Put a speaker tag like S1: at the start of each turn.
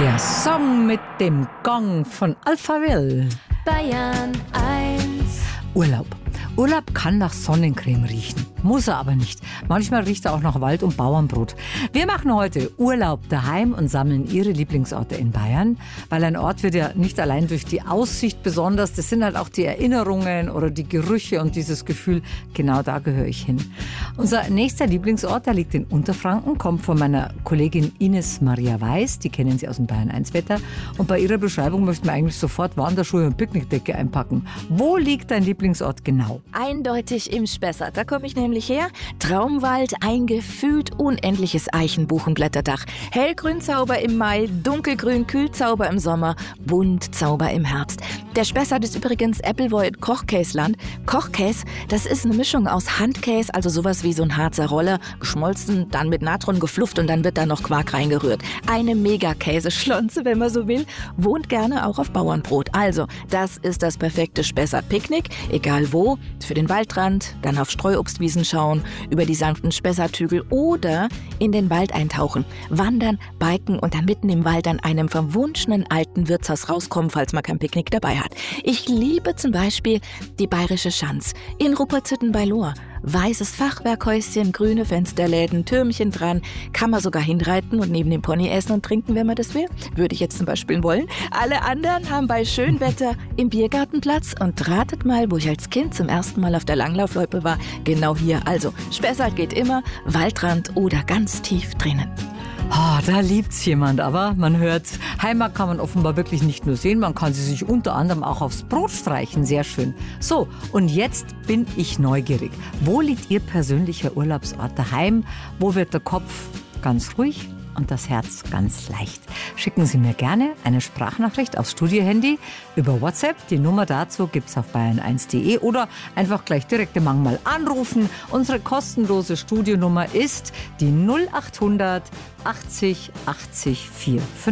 S1: Der Song mit dem Gong von Alphaville.
S2: Bayern 1.
S1: Urlaub. Urlaub kann nach Sonnencreme riechen. Muss er aber nicht. Manchmal riecht er auch nach Wald und Bauernbrot. Wir machen heute Urlaub daheim und sammeln Ihre Lieblingsorte in Bayern. Weil ein Ort wird ja nicht allein durch die Aussicht besonders. Das sind halt auch die Erinnerungen oder die Gerüche und dieses Gefühl, genau da gehöre ich hin. Unser nächster Lieblingsort, der liegt in Unterfranken, kommt von meiner Kollegin Ines Maria Weiß. Die kennen Sie aus dem Bayern 1 Wetter. Und bei ihrer Beschreibung möchten wir eigentlich sofort Wanderschuhe und Picknickdecke einpacken. Wo liegt dein Lieblingsort genau?
S2: Eindeutig im Spessart. Da komme ich nämlich her. Traumwald, ein gefühlt unendliches Eichenbuchenblätterdach. Hellgrün Zauber im Mai, dunkelgrün Kühlzauber im Sommer, Buntzauber im Herbst. Der Spessart ist übrigens Appleboy Kochkäsland. Kochkäse, das ist eine Mischung aus Handkäse, also sowas wie so ein Harzer Roller, geschmolzen, dann mit Natron geflufft und dann wird da noch Quark reingerührt. Eine Mega-Käseschlonze, wenn man so will. Wohnt gerne auch auf Bauernbrot. Also, das ist das perfekte Spessart-Picknick, egal wo. Für den Waldrand, dann auf Streuobstwiesen schauen, über die sanften Spessarthügel oder in den Wald eintauchen, wandern, biken und dann mitten im Wald an einem verwunschenen alten Wirtshaus rauskommen, falls man kein Picknick dabei hat. Ich liebe zum Beispiel die Bayerische Schanz in Ruppertshütten bei Lohr. Weißes Fachwerkhäuschen, grüne Fensterläden, Türmchen dran, kann man sogar hinreiten und neben dem Pony essen und trinken, wenn man das will. Würde ich jetzt zum Beispiel wollen. Alle anderen haben bei Schönwetter im Biergarten Platz und ratet mal, wo ich als Kind zum ersten Mal auf der Langlaufloipe war. Genau hier. Also, Spessart geht immer, Waldrand oder ganz tief drinnen.
S1: Oh, da liebt's jemand, aber man hört, Heimat kann man offenbar wirklich nicht nur sehen, man kann sie sich unter anderem auch aufs Brot streichen, sehr schön. So, und jetzt bin ich neugierig. Wo liegt Ihr persönlicher Urlaubsort daheim? Wo wird der Kopf ganz ruhig und das Herz ganz leicht? Schicken Sie mir gerne eine Sprachnachricht aufs Studiohandy über WhatsApp. Die Nummer dazu gibt's auf bayern1.de oder einfach gleich direkt im Mangmal anrufen. Unsere kostenlose Studionummer ist die 0800 80 80 45.